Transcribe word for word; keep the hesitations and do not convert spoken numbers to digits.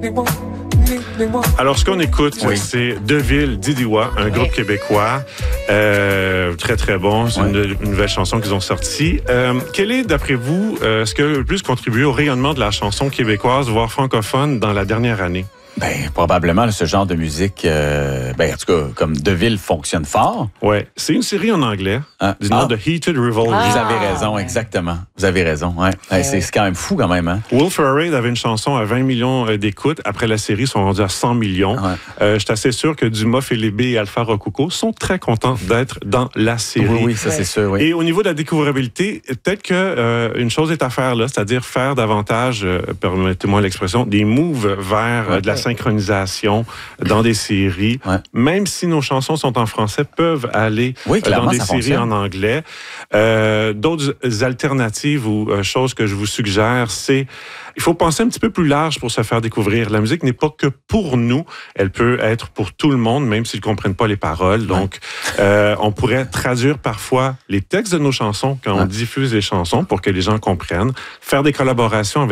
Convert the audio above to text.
Alors, ce qu'on écoute, Oui. c'est Deville Didiwa, un groupe Oui. québécois. Euh, très, très bon. C'est Ouais. une, une nouvelle chanson qu'ils ont sortie. Euh, quel est, d'après vous, euh, ce qui a le plus contribué au rayonnement de la chanson québécoise, voire francophone, dans la dernière année? Ben, probablement, ce genre de musique, euh, ben, en tout cas, comme Deville fonctionne fort. Ouais. C'est une série en anglais Hein? du nom Ah. de Heated Revolver. Ah. Vous avez raison, ouais. exactement. Vous avez raison, ouais. Hey, c'est c'est quand même fou, quand même, hein? Will Ferrell avait une chanson à vingt millions d'écoutes. Après la série, ils sont rendus à cent millions. Ouais. Euh, je suis assez sûr que Dumas, Philibé et Alpha Rococo sont très contents d'être dans la série. Oui, oui, ça, c'est sûr, oui. Et au niveau de la découvrabilité, peut-être que euh, une chose est à faire là, c'est-à-dire faire davantage, euh, permettez-moi l'expression, des moves vers euh, de la synchronisation dans des séries. Ouais. Même si nos chansons sont en français, peuvent aller Oui, euh, clairement, dans des ça séries fonctionne. en anglais. Euh, D'autres alternatives ou euh, choses que je vous suggère, c'est il faut penser un petit peu plus large pour se faire découvrir. La musique n'est pas que pour nous, elle peut être pour tout le monde, même s'ils ne comprennent pas les paroles. Donc, euh, on pourrait traduire parfois les textes de nos chansons quand on Ouais. diffuse les chansons pour que les gens comprennent, faire des collaborations avec